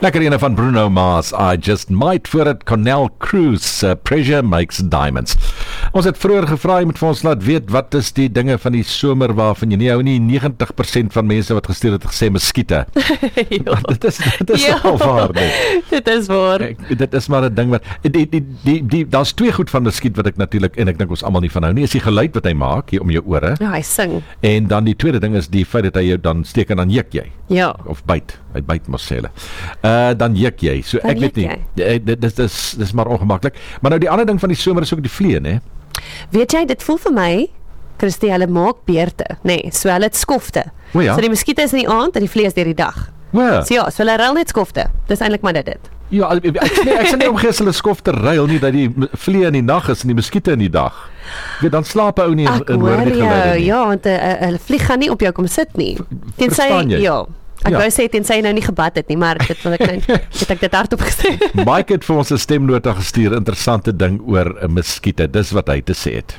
Lekker ene van Bruno Mars, I Just Might, voor het Cornell Cruise, Pressure Makes Diamonds. Ons het vroeër gevra, jy moet vir ons laat weet, wat is die dinge van die somer waarvan jy nie hou nie, 90% van mense wat gestuur het gesê muskiete. Dit is al waar, nee. Dit is waar. Dit is maar 'n ding wat, daar's twee goed van muskiet wat ek natuurlik, en ek dink ons almal nie van hou nie, is die geluid wat hy maak, hier om jou ore. Ja, hy sing. En dan die tweede ding is die feit dat hy jou dan steek en dan juk jy. Ja. Of byt, hy byt mos sê hulle. Dan juk jy, so Dan ek weet nie, dis maar ongemaklik. Maar nou die ander ding van die somer is ook die vliee, né? Weet jy, dit voel vir my, Christie, hulle maak beerte, nee, so hulle het skofte. O ja. So die muskiete is in die aand en die vlees deur die dag. Well. So ja, so hulle ruil net skofte. Dis eintlik maar dit. Ja, ek sê nie omgee as hulle skof te ruil nie, dat die vliee in die nag is en die muskiete in die dag. Weet, dan slaap 'n ou nie in hoor die geluide nie. Ja, want 'n vlieg gaan nie op jou kom sit nie. Verstaan jy? Ja. Ek wou sê tensy jy nou nie gebad het nie, maar dit wil ek nou, het ek dit hardop gesê. Mike het vir ons 'n stemnota gestuur, interessante ding oor muskiete. Dis wat hy te sê het.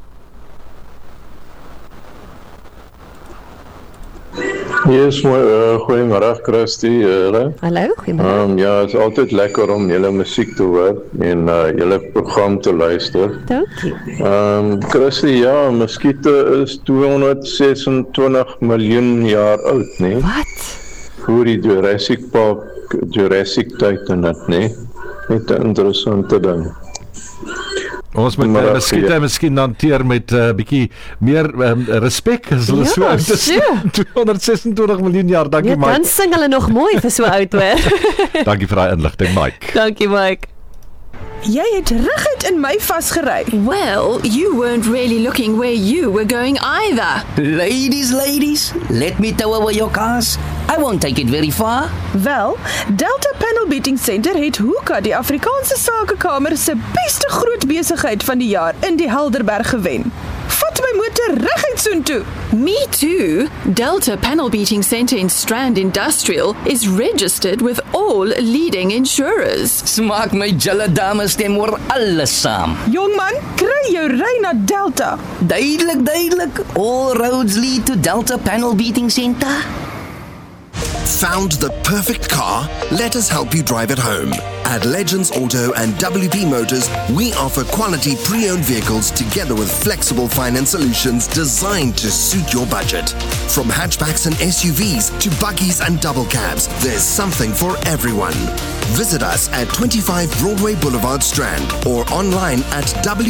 Yes, goeiemôre Christie. Hallo, goeiemôre. Ja, het is altyd lekker om julle musiek te hoor en julle program te luister. Dankie. Christie, ja, muskiete is 226 miljoen jaar oud, nee? Wat? Voor die Jurassic tyd en dit, nee? Net 'n interessante ding. Ons moet muskiete miskien hanteer met 'n bietjie meer respek as hulle so oud is. 226 miljoen jaar, dankie Mike. Dan sing hulle nog mooi vir so oud hoor. Dankie vir daai inligting, Mike. Dankie Mike. Jy het reguit in my vasgery. Well, you weren't really looking where you were going either. Ladies, let me tow away your cars. I won't take it very far. Wel, Delta Panel Beating Center het Hoeka, die Afrikaanse Sakekamer se beste groot besigheid van die jaar in die Helderberg gewen. Vat my motor reguit soontoe. Me too. Delta Panel Beating Center in Strand Industrial is registered with all leading insurers. Smaak my julle dames stem oor alles saam. Jongman, kry jou ry na Delta. Duidelik. All roads lead to Delta Panel Beating Center. Found the perfect car? Let us help you drive it home. At Legends Auto and WP Motors, we offer quality pre-owned vehicles together with flexible finance solutions designed to suit your budget. From hatchbacks and SUVs to buggies and double cabs, there's something for everyone. Visit us at 25 Broadway Boulevard, Strand, or online at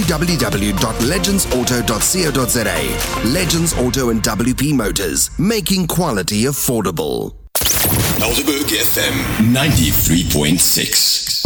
www.legendsauto.co.za. Legends Auto and WP Motors, making quality affordable. Helderberg FM 93.6